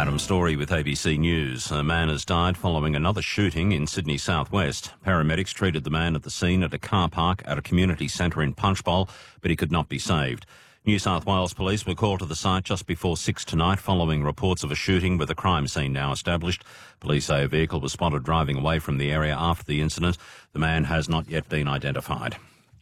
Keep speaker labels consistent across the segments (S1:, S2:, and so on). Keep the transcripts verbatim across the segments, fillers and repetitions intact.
S1: Adam Story with A B C News. A man has died following another shooting in Sydney southwest. Paramedics treated the man at the scene at a car park at a community centre in Punchbowl, but he could not be saved. New South Wales police were called to the site just before six tonight following reports of a shooting with a crime scene now established. Police say a vehicle was spotted driving away from the area after the incident. The man has not yet been identified.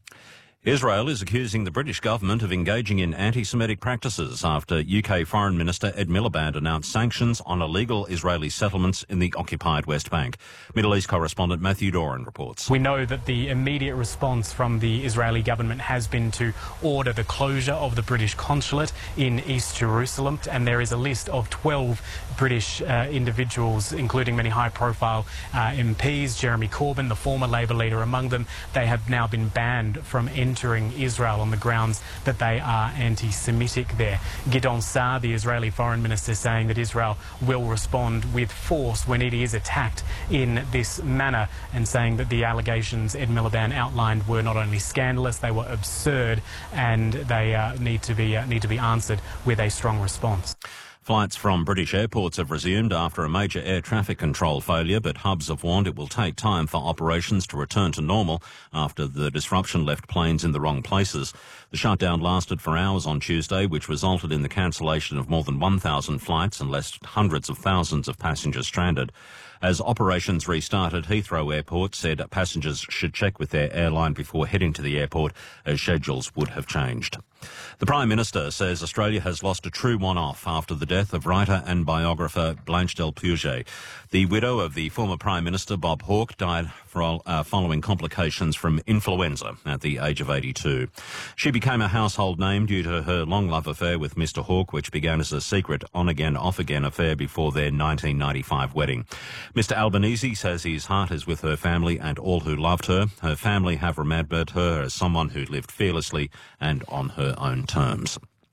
S1: Israel is accusing the British government of engaging in anti-Semitic practices after U K Foreign Minister Ed Miliband announced sanctions on illegal Israeli settlements in the occupied West Bank. Middle East correspondent Matthew Doran reports.
S2: We know that the immediate response from the Israeli government has been to order the closure of the British consulate in East Jerusalem, and there is a list of twelve British uh, individuals, including many high-profile uh, M Ps, Jeremy Corbyn, the former Labour leader among them. They have now been banned from entering Israel on the grounds that they are anti-Semitic there. Gideon Saar, the Israeli foreign minister, saying that Israel will respond with force when it is attacked in this manner, and saying that the allegations Ed Miliband outlined were not only scandalous, they were absurd, and they uh, need to be uh, need to be answered with a strong response.
S1: Flights from British airports have resumed after a major air traffic control failure, but hubs have warned it will take time for operations to return to normal after the disruption left planes in the wrong places. The shutdown lasted for hours on Tuesday, which resulted in the cancellation of more than one thousand flights and left hundreds of thousands of passengers stranded. As operations restarted, Heathrow Airport said passengers should check with their airline before heading to the airport, as schedules would have changed. The Prime Minister says Australia has lost a true one-off after the death of writer and biographer Blanche Del Puget. The widow of the former Prime Minister, Bob Hawke, died for, uh, following complications from influenza at the age of eighty-two. She became a household name due to her long love affair with Mister Hawke, which began as a secret on-again, off-again affair before their nineteen ninety-five wedding. Mister Albanese says his heart is with her family and all who loved her. Her family have remembered her as someone who lived fearlessly and on her own terms.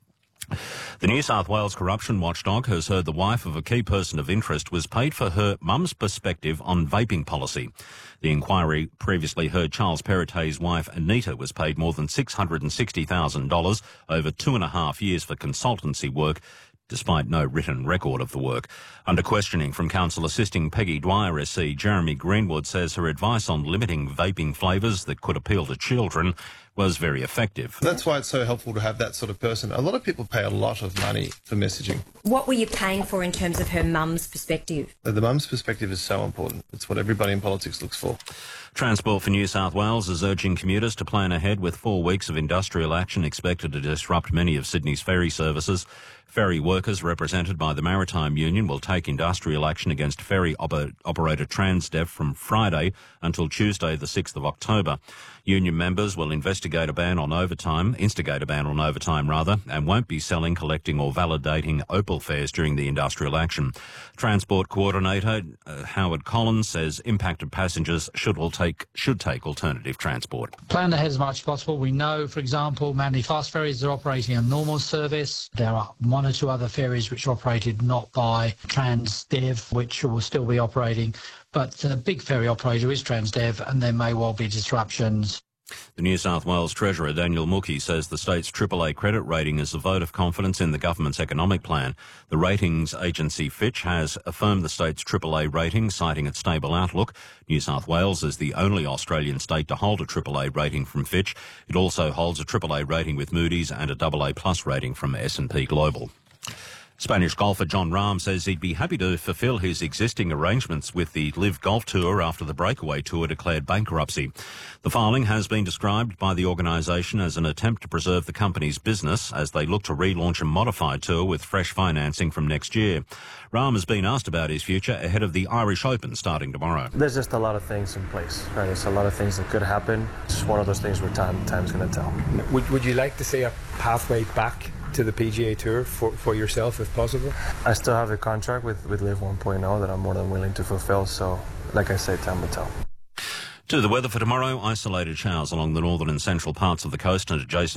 S1: The New South Wales corruption watchdog has heard the wife of a key person of interest was paid for her mum's perspective on vaping policy. The inquiry previously heard Charles Perrottet's wife Anita was paid more than six hundred sixty thousand dollars over two and a half years for consultancy work, despite no written record of the work. Under questioning from counsel assisting Peggy Dwyer S C, Jeremy Greenwood says her advice on limiting vaping flavours that could appeal to children was very effective.
S3: That's why it's so helpful to have that sort of person. A lot of people pay a lot of money for messaging.
S4: What were you paying for in terms of her mum's perspective?
S3: The mum's perspective is so important. It's what everybody in politics looks for.
S1: Transport for New South Wales is urging commuters to plan ahead with four weeks of industrial action expected to disrupt many of Sydney's ferry services. Ferry workers represented by the Maritime Union will take industrial action against ferry op- operator Transdev from Friday until Tuesday the sixth of October. Union members will investigate a ban on overtime, instigate a ban on overtime rather, and won't be selling, collecting or validating Opal fares during the industrial action. Transport Coordinator uh, Howard Collins says impacted passengers should all take should take alternative transport.
S5: Plan ahead as much as possible. We know, for example, Manly Fast Ferries are operating a normal service. There are one or two other ferries which are operated not by Transdev, which will still be operating. But the big ferry operator is Transdev, and there may well be disruptions.
S1: The New South Wales Treasurer Daniel Mookhey says the state's triple A credit rating is a vote of confidence in the government's economic plan. The ratings agency Fitch has affirmed the state's triple A rating, citing its stable outlook. New South Wales is the only Australian state to hold a triple A rating from Fitch. It also holds a triple A rating with Moody's and a double A plus rating from S and P Global. Spanish golfer Jon Rahm says he'd be happy to fulfil his existing arrangements with the Live Golf Tour after the Breakaway Tour declared bankruptcy. The filing has been described by the organisation as an attempt to preserve the company's business as they look to relaunch a modified tour with fresh financing from next year. Rahm has been asked about his future ahead of the Irish Open starting tomorrow.
S6: There's just a lot of things in place, right? There's a lot of things that could happen. It's just one of those things where time time's going to tell.
S7: Would, would you like to see a pathway back to the P G A Tour for, for yourself if possible?
S6: I still have a contract with, with Live one point oh that I'm more than willing to fulfill, so like I say, time will tell.
S1: To the weather for tomorrow, isolated showers along the northern and central parts of the coast and adjacent